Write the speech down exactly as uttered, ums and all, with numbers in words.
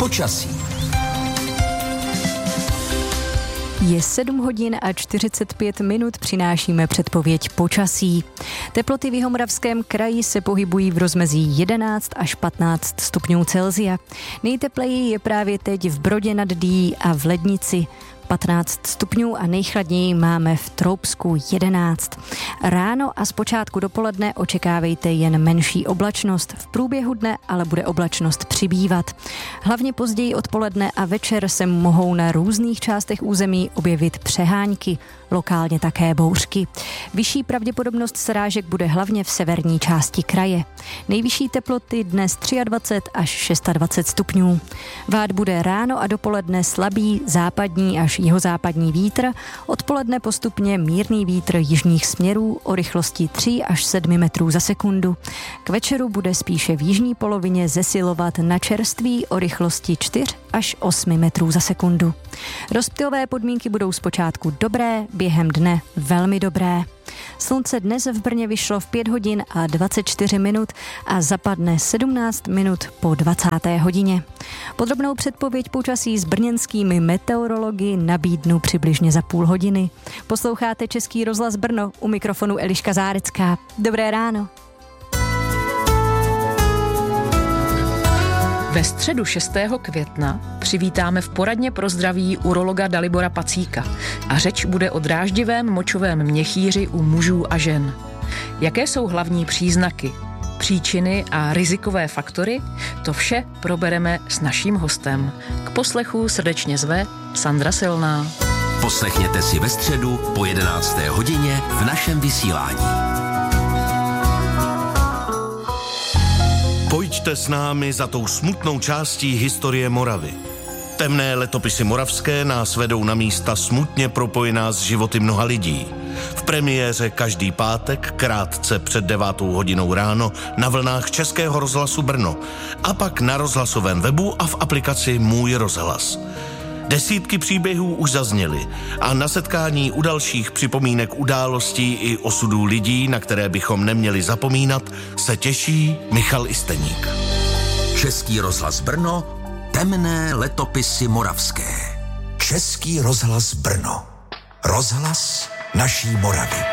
Počasí. Je sedm hodin a čtyřicet pět minut, přinášíme předpověď počasí. Teploty v Jihomoravském kraji se pohybují v rozmezí jedenáct až patnáct stupňů Celsia. Nejtepleji je právě teď v Brodě nad Dyjí a v Lednici patnáct stupňů a nejchladněji máme v Troubsku jedenáct. Ráno a zpočátku dopoledne očekávejte jen menší oblačnost. V průběhu dne ale bude oblačnost přibývat. Hlavně později odpoledne a večer se mohou na různých částech území objevit přehánky, lokálně také bouřky. Vyšší pravděpodobnost srážek bude hlavně v severní části kraje. Nejvyšší teploty dnes dvacet tři až dvacet šest stupňů. Vát bude ráno a dopoledne slabý západní až jihozápadní vítr, odpoledne postupně mírný vítr jižních směrů o rychlosti tři až sedm metrů za sekundu. K večeru bude spíše v jižní polovině zesilovat na čerství o rychlosti čtyři až osm metrů za sekundu. Rozptylové podmínky budou zpočátku dobré, během dne velmi dobré. Slunce dnes v Brně vyšlo v pět hodin a dvacet čtyři minut a zapadne sedmnáct minut po dvacáté hodině. Podrobnou předpověď počasí s brněnskými meteorology nabídnu přibližně za půl hodiny. Posloucháte Český rozhlas Brno, u mikrofonu Eliška Zárecká. Dobré ráno. Ve středu šestého května přivítáme v poradně pro zdraví urologa Dalibora Pacíka a řeč bude o dráždivém močovém měchýři u mužů a žen. Jaké jsou hlavní příznaky, příčiny a rizikové faktory? To vše probereme s naším hostem. K poslechu srdečně zve Sandra Silná. Poslechněte si ve středu po jedenácté hodině v našem vysílání. Pojďte s námi za tou smutnou částí historie Moravy. Temné letopisy moravské nás vedou na místa smutně propojená s životy mnoha lidí. V premiéře každý pátek krátce před devátou hodinou ráno na vlnách Českého rozhlasu Brno a pak na rozhlasovém webu a v aplikaci Můj rozhlas. Desítky příběhů už zazněly a na setkání u dalších připomínek událostí i osudů lidí, na které bychom neměli zapomínat, se těší Michal Isteník. Český rozhlas Brno, temné letopisy moravské. Český rozhlas Brno. Rozhlas naší Moravy.